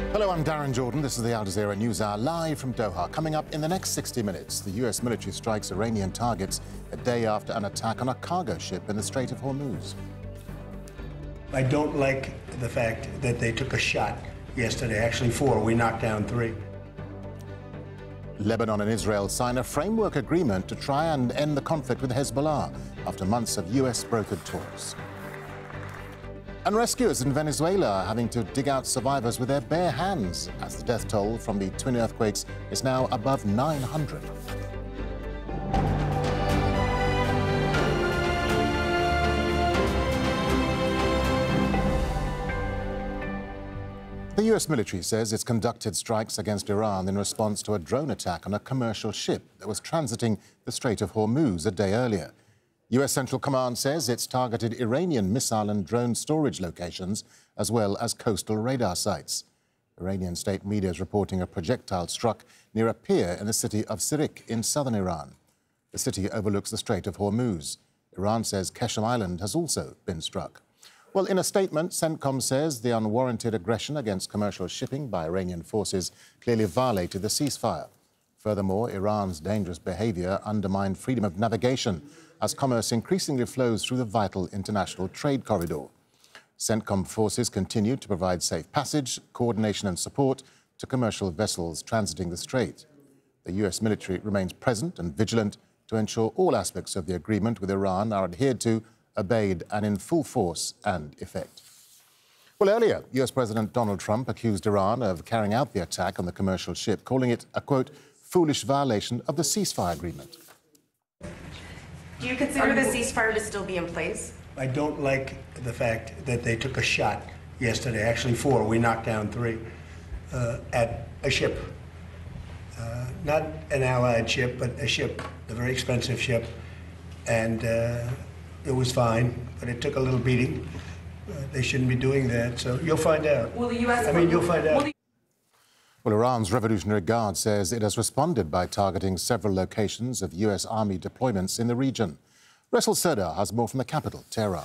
Hello, I'm Darren Jordan. This is the Al Jazeera News Hour, live from Doha. Coming up in the next 60 minutes, the US military strikes Iranian targets a day after an attack on a cargo ship in the Strait of Hormuz. I don't like the fact that they took a shot yesterday, actually 4. We knocked down 3. Lebanon and Israel sign a framework agreement to try and end the conflict with Hezbollah after months of US-brokered talks. And rescuers in Venezuela are having to dig out survivors with their bare hands as the death toll from the twin earthquakes is now above 900. The US military says it's conducted strikes against Iran in response to a drone attack on a commercial ship that was transiting the Strait of Hormuz a day earlier. US Central Command says it's targeted Iranian missile and drone storage locations as well as coastal radar sites. Iranian state media is reporting a projectile struck near a pier in the city of Sirik in southern Iran. The city overlooks the Strait of Hormuz. Iran says Keshem Island has also been struck. Well, in a statement, CENTCOM says the unwarranted aggression against commercial shipping by Iranian forces clearly violated the ceasefire. Furthermore, Iran's dangerous behavior undermined freedom of navigation as commerce increasingly flows through the vital international trade corridor. CENTCOM forces continue to provide safe passage, coordination and support to commercial vessels transiting the strait. The US military remains present and vigilant to ensure all aspects of the agreement with Iran are adhered to, obeyed and in full force and effect. Well, earlier, US President Donald Trump accused Iran of carrying out the attack on the commercial ship, calling it a, quote, foolish violation of the ceasefire agreement. Do you consider the ceasefire to still be in place? I don't like the fact that they took a shot yesterday, actually 4. We knocked down 3 at a ship. Not an allied ship, but a ship, a very expensive ship. And it was fine, but it took a little beating. They shouldn't be doing that, so you'll find out. Will the U.S. You'll find out. Well, Iran's Revolutionary Guard says it has responded by targeting several locations of US Army deployments in the region. Russell Serdar has more from the capital, Tehran.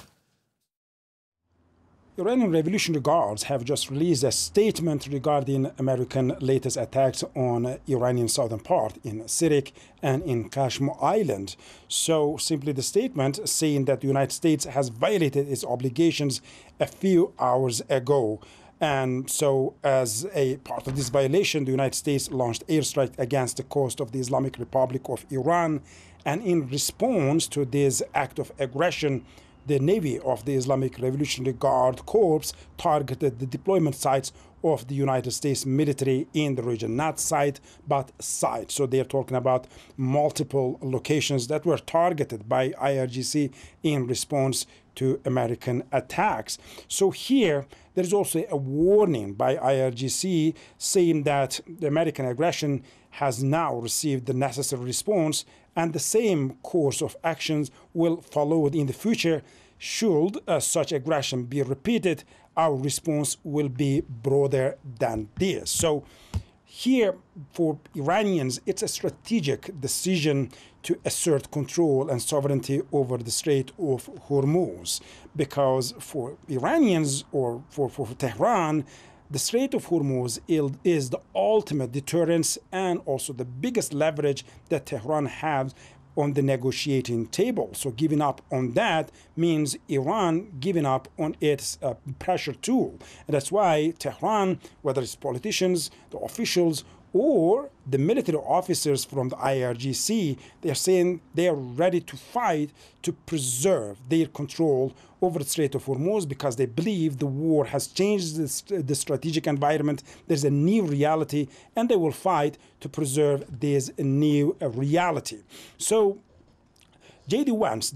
Iranian Revolutionary Guards have just released a statement regarding American latest attacks on Iranian southern part in Sirik and in Keshem Island. So simply the statement saying that the United States has violated its obligations a few hours ago. And so as a part of this violation, the United States launched airstrike against the coast of the Islamic Republic of Iran. And in response to this act of aggression, the Navy of the Islamic Revolutionary Guard Corps targeted the deployment sites of the United States military in the region. Not site, but site. So they're talking about multiple locations that were targeted by IRGC in response to American attacks. So here, there is also a warning by IRGC saying that the American aggression has now received the necessary response and the same course of actions will follow in the future. Should such aggression be repeated, our response will be broader than this. So here, for Iranians, it's a strategic decision to assert control and sovereignty over the Strait of Hormuz, because for Iranians or for Tehran, the Strait of Hormuz is the ultimate deterrence and also the biggest leverage that Tehran has on the negotiating table. So giving up on that means Iran giving up on its pressure tool. And that's why Tehran, whether it's politicians, the officials, or the military officers from the IRGC, they're saying they are ready to fight to preserve their control over the Strait of Hormuz because they believe the war has changed the strategic environment. There's a new reality, and they will fight to preserve this new reality. So J.D. Vance,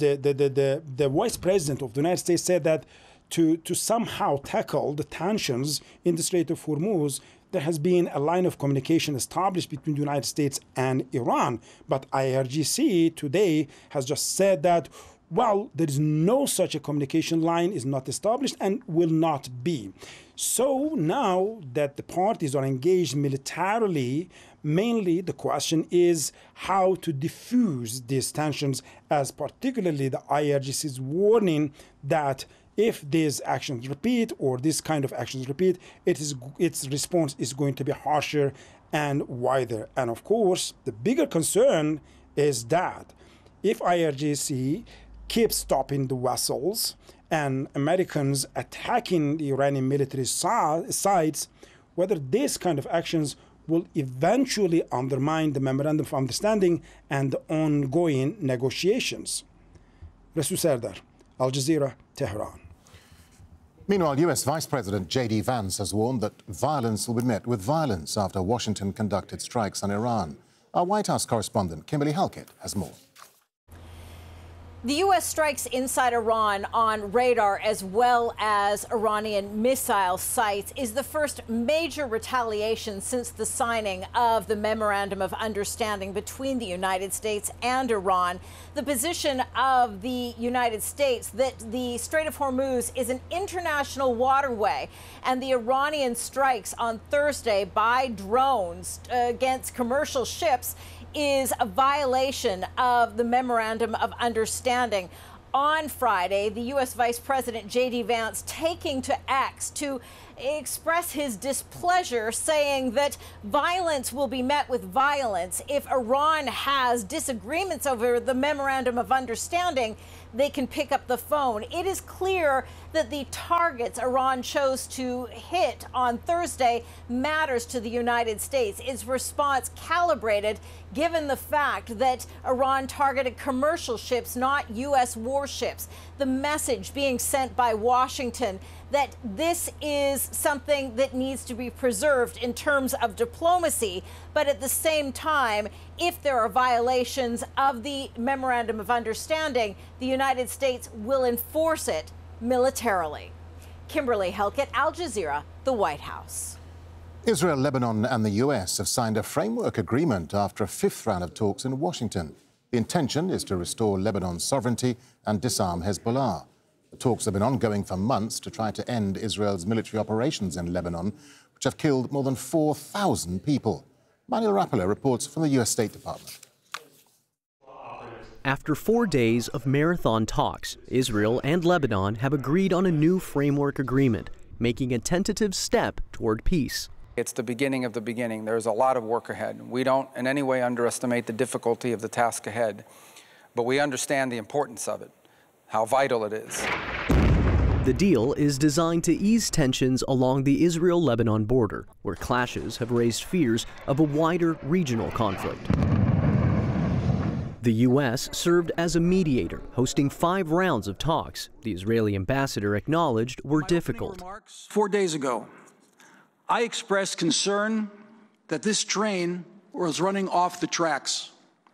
the vice president of the United States, said that to somehow tackle the tensions in the Strait of Hormuz, there has been a line of communication established between the United States and Iran. But IRGC today has just said that, well, there is no such a communication line, is not established and will not be. So now that the parties are engaged militarily, mainly the question is how to diffuse these tensions, as particularly the IRGC's warning that if these actions repeat or this kind of actions repeat, its response is going to be harsher and wider. And of course, the bigger concern is that if IRGC keeps stopping the vessels and Americans attacking the Iranian military sites, whether these kind of actions will eventually undermine the Memorandum of Understanding and the ongoing negotiations. Rasul Serdar, Al Jazeera, Tehran. Meanwhile, US Vice President J.D. Vance has warned that violence will be met with violence after Washington conducted strikes on Iran. Our White House correspondent, Kimberly Halkett, has more. The U.S. strikes inside Iran on radar as well as Iranian missile sites is the first major retaliation since the signing of the Memorandum of Understanding between the United States and Iran. The position of the United States that the Strait of Hormuz is an international waterway, and the Iranian strikes on Thursday by drones against commercial ships is a violation of the Memorandum of Understanding. On Friday, the U.S. Vice President J.D. Vance taking to X to express his displeasure, saying that violence will be met with violence. If Iran has disagreements over the Memorandum of Understanding, they can pick up the phone. It is clear that the targets Iran chose to hit on Thursday matters to the United States. Its response calibrated given the fact that Iran targeted commercial ships, not U.S. warships. The message being sent by Washington that this is something that needs to be preserved in terms of diplomacy, but at the same time, if there are violations of the Memorandum of Understanding, the United States will enforce it militarily. Kimberly Halkett, Al Jazeera, the White House. Israel, Lebanon and the US have signed a framework agreement after a fifth round of talks in Washington. The intention is to restore Lebanon's sovereignty and disarm Hezbollah. The talks have been ongoing for months to try to end Israel's military operations in Lebanon, which have killed more than 4,000 people. Manuel Rapala reports from the US State Department. After 4 days of marathon talks, Israel and Lebanon have agreed on a new framework agreement, making a tentative step toward peace. It's the beginning of the beginning. There's a lot of work ahead. We don't in any way underestimate the difficulty of the task ahead, but we understand the importance of it, how vital it is. The deal is designed to ease tensions along the Israel-Lebanon border, where clashes have raised fears of a wider regional conflict. The U.S. served as a mediator, hosting 5 rounds of talks the Israeli ambassador acknowledged were difficult. 4 days ago, I expressed concern that this train was running off the tracks,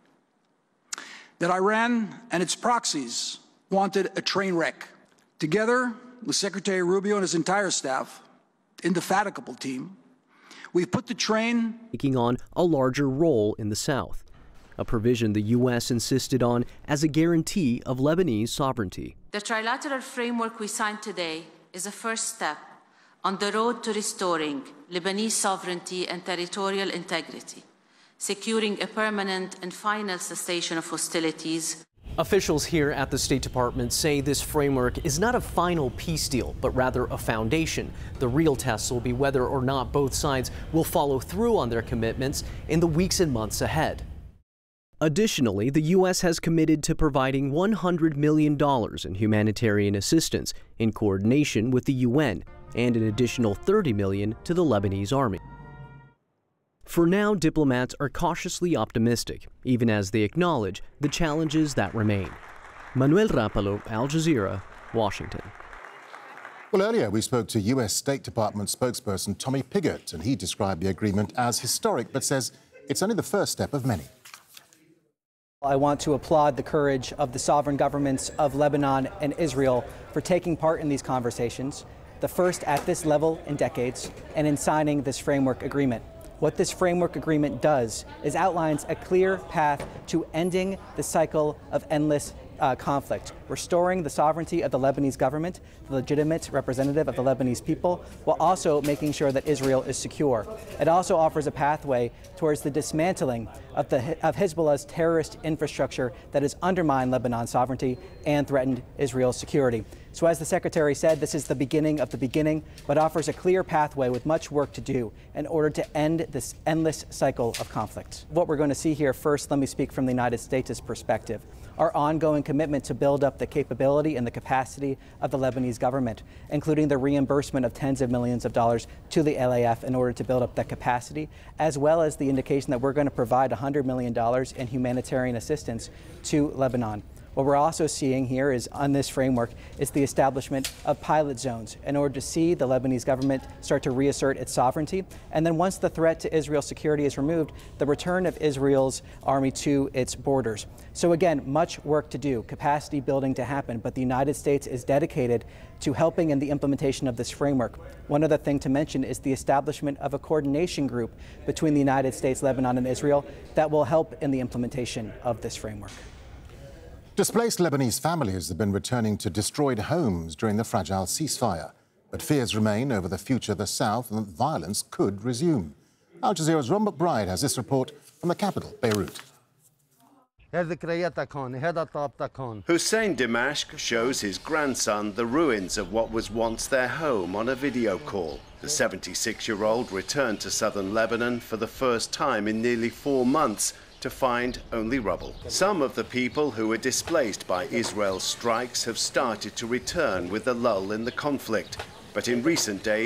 that Iran and its proxies wanted a train wreck. Together with Secretary Rubio and his entire staff, indefatigable team, we've put the train taking on a larger role in the south, a provision the U.S. insisted on as a guarantee of Lebanese sovereignty. The trilateral framework we signed today is a first step on the road to restoring Lebanese sovereignty and territorial integrity, securing a permanent and final cessation of hostilities. Officials here at the State Department say this framework is not a final peace deal, but rather a foundation. The real test will be whether or not both sides will follow through on their commitments in the weeks and months ahead. Additionally, the U.S. has committed to providing $100 million in humanitarian assistance in coordination with the UN and an additional $30 million to the Lebanese army. For now, diplomats are cautiously optimistic, even as they acknowledge the challenges that remain. Manuel Rapalo, Al Jazeera, Washington. Well, earlier we spoke to US State Department spokesperson Tommy Pigott, and he described the agreement as historic, but says it's only the first step of many. I want to applaud the courage of the sovereign governments of Lebanon and Israel for taking part in these conversations, the first at this level in decades, and in signing this framework agreement. What this framework agreement does is outlines a clear path to ending the cycle of endless conflict, restoring the sovereignty of the Lebanese government, the legitimate representative of the Lebanese people, while also making sure that Israel is secure. It also offers a pathway towards the dismantling of Hezbollah's terrorist infrastructure that has undermined Lebanon's sovereignty and threatened Israel's security. So as the Secretary said, this is the beginning of the beginning, but offers a clear pathway with much work to do in order to end this endless cycle of conflict. What we're going to see here first, let me speak from the United States' perspective. Our ongoing commitment to build up the capability and the capacity of the Lebanese government, including the reimbursement of tens of millions of dollars to the LAF in order to build up that capacity, as well as the indication that we're going to provide $100 million in humanitarian assistance to Lebanon. What we're also seeing here is, on this framework, is the establishment of pilot zones in order to see the Lebanese government start to reassert its sovereignty. And then once the threat to Israel's security is removed, the return of Israel's army to its borders. So again, much work to do, capacity building to happen, but the United States is dedicated to helping in the implementation of this framework. One other thing to mention is the establishment of a coordination group between the United States, Lebanon, and Israel that will help in the implementation of this framework. Displaced Lebanese families have been returning to destroyed homes during the fragile ceasefire, but fears remain over the future of the south and that violence could resume. Al Jazeera's Ron McBride has this report from the capital, Beirut. Hussein Dimashq shows his grandson the ruins of what was once their home on a video call. The 76-year-old returned to southern Lebanon for the first time in nearly 4 months to find only rubble. Some of the people who were displaced by Israel's strikes have started to return with the lull in the conflict, but in recent days